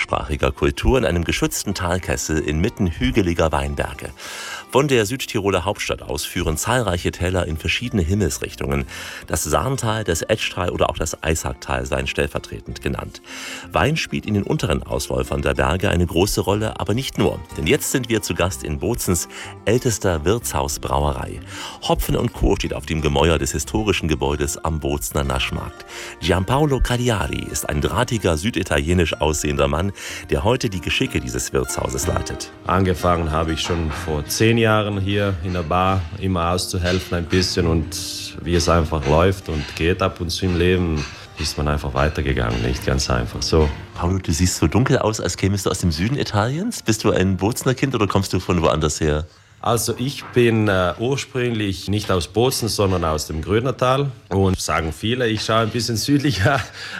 mehrsprachiger Kultur in einem geschützten Talkessel inmitten hügeliger Weinberge. Von der Südtiroler Hauptstadt aus führen zahlreiche Täler in verschiedene Himmelsrichtungen. Das Sarntal, das Etschtal oder auch das Eisacktal seien stellvertretend genannt. Wein spielt in den unteren Ausläufern der Berge eine große Rolle, aber nicht nur. Denn jetzt sind wir zu Gast in Bozens ältester Wirtshausbrauerei. Hopfen und Co. steht auf dem Gemäuer des historischen Gebäudes am Bozener Naschmarkt. Gianpaolo Cagliari ist ein drahtiger, süditalienisch aussehender Mann, der heute die Geschicke dieses Wirtshauses leitet. Angefangen habe ich schon vor 10 Jahren hier in der Bar, immer auszuhelfen ein bisschen, und wie es einfach läuft und geht ab und zu im Leben, ist man einfach weitergegangen, nicht ganz einfach so. Paolo, du siehst so dunkel aus, als kämest du aus dem Süden Italiens. Bist du ein Bozener Kind oder kommst du von woanders her? Also ich bin ursprünglich nicht aus Bozen, sondern aus dem Grödnertal, und sagen viele, ich schaue ein bisschen südlicher,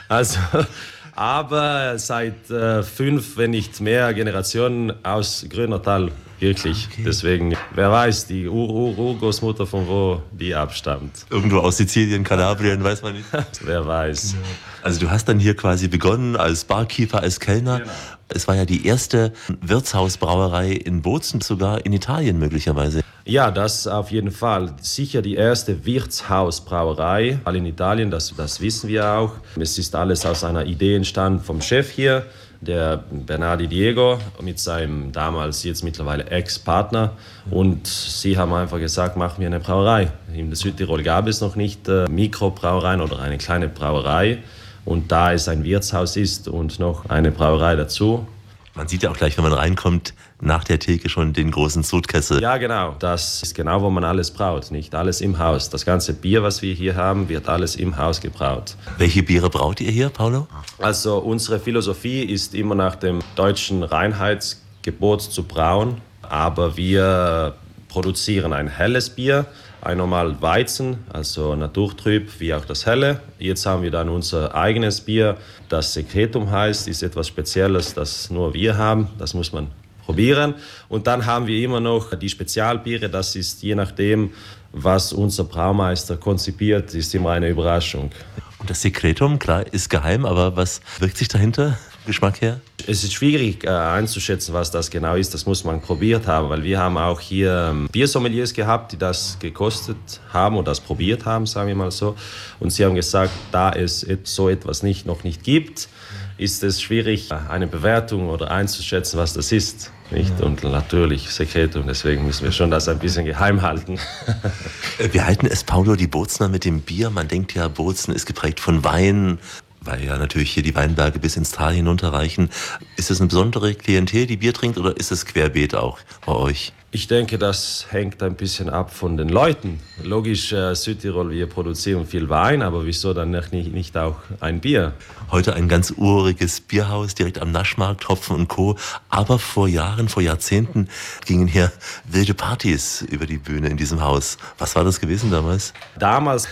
aber seit 5, wenn nicht mehr Generationen aus Grödnertal, wirklich. Okay. Deswegen, wer weiß, die Urgroßmutter von wo die abstammt. Irgendwo aus Sizilien, Kalabrien, weiß man nicht. Wer weiß. Also du hast dann hier quasi begonnen als Barkeeper, als Kellner. Genau. Es war ja die erste Wirtshausbrauerei in Bozen, sogar in Italien möglicherweise. Ja, das auf jeden Fall. Sicher die erste Wirtshausbrauerei in Italien, das wissen wir auch. Es ist alles aus einer Idee entstanden vom Chef hier, der Bernardi Diego, mit seinem damals, jetzt mittlerweile Ex-Partner. Und sie haben einfach gesagt, machen wir eine Brauerei. In Südtirol gab es noch nicht Mikrobrauereien oder eine kleine Brauerei. Und da es ein Wirtshaus ist und noch eine Brauerei dazu. Man sieht ja auch gleich, wenn man reinkommt, nach der Theke schon den großen Sudkessel. Ja, genau. Das ist genau, wo man alles braut. Nicht alles im Haus. Das ganze Bier, was wir hier haben, wird alles im Haus gebraut. Welche Biere braut ihr hier, Paolo? Also unsere Philosophie ist immer nach dem deutschen Reinheitsgebot zu brauen. Aber wir produzieren ein helles Bier, ein normal Weizen, also naturtrüb wie auch das helle. Jetzt haben wir dann unser eigenes Bier, das Secretum heißt, ist etwas Spezielles, das nur wir haben. Das muss man probieren. Und dann haben wir immer noch die Spezialbiere, das ist je nachdem, was unser Braumeister konzipiert, ist immer eine Überraschung. Und das Secretum, klar, ist geheim, aber was wirkt sich dahinter, Geschmack her? Es ist schwierig einzuschätzen, was das genau ist. Das muss man probiert haben, weil wir haben auch hier Biersommeliers gehabt, die das gekostet haben oder das probiert haben, sagen wir mal so. Und sie haben gesagt, da es so etwas noch nicht gibt, ist es schwierig, eine Bewertung oder einzuschätzen, was das ist. Nicht? Und natürlich Secretum, deswegen müssen wir schon das ein bisschen geheim halten. Wir halten es, Paolo, die Bozener mit dem Bier. Man denkt ja, Bozen ist geprägt von Wein, weil ja natürlich hier die Weinberge bis ins Tal hinunterreichen. Ist es eine besondere Klientel, die Bier trinkt, oder ist es querbeet auch bei euch? Ich denke, das hängt ein bisschen ab von den Leuten. Logisch, Südtirol, wir produzieren viel Wein, aber wieso dann nicht auch ein Bier? Heute ein ganz uriges Bierhaus direkt am Naschmarkt, Hopfen und Co. Aber vor Jahren, vor Jahrzehnten gingen hier wilde Partys über die Bühne in diesem Haus. Was war das gewesen damals? Damals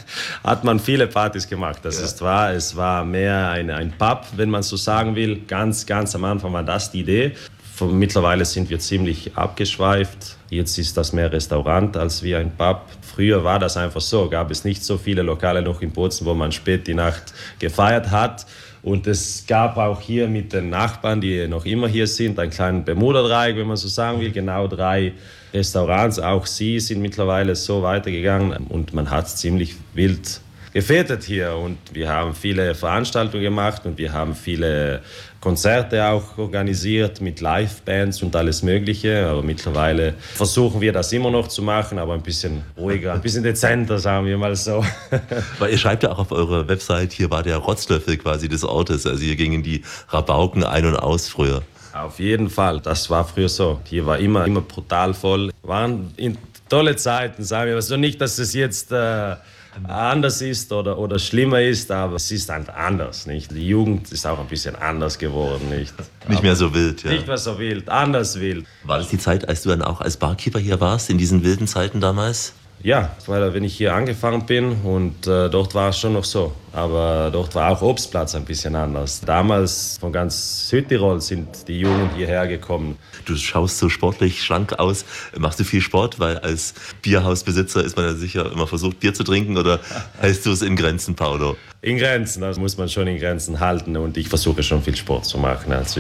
hat man viele Partys gemacht, das ist wahr. Es war mehr ein Pub, wenn man so sagen will. Ganz am Anfang war das die Idee. Mittlerweile sind wir ziemlich abgeschweift. Jetzt ist das mehr Restaurant als wie ein Pub. Früher war das einfach so, gab es nicht so viele Lokale noch in Bozen, wo man spät die Nacht gefeiert hat. Und es gab auch hier mit den Nachbarn, die noch immer hier sind, einen kleinen Bermuda-Dreieck, wenn man so sagen will. Genau 3 Restaurants, auch sie sind mittlerweile so weitergegangen. Und man hat ziemlich wild gefetet hier, und wir haben viele Veranstaltungen gemacht und wir haben viele Konzerte auch organisiert mit Livebands und alles Mögliche. Aber mittlerweile versuchen wir das immer noch zu machen, aber ein bisschen ruhiger, ein bisschen dezenter, sagen wir mal so. Weil ihr schreibt ja auch auf eurer Website, hier war der Rotzlöffel quasi des Ortes. Also hier gingen die Rabauken ein und aus früher. Auf jeden Fall, das war früher so. Hier war immer brutal voll. Waren tolle Zeiten, sagen wir mal so. Nicht, dass es jetzt anders ist oder schlimmer ist, aber es ist halt anders, nicht? Die Jugend ist auch ein bisschen anders geworden, nicht? Nicht mehr so wild, ja. Nicht mehr so wild, anders wild. War das die Zeit, als du dann auch als Barkeeper hier warst, in diesen wilden Zeiten damals? Ja, weil wenn ich hier angefangen bin und dort war es schon noch so. Aber dort war auch Obstplatz ein bisschen anders. Damals von ganz Südtirol sind die Jugend hierher gekommen. Du schaust so sportlich, schlank aus. Machst du viel Sport? Weil als Bierhausbesitzer ist man ja sicher immer versucht, Bier zu trinken. Oder hältst du es in Grenzen, Paolo? In Grenzen, das muss man schon in Grenzen halten. Und ich versuche schon viel Sport zu machen. Also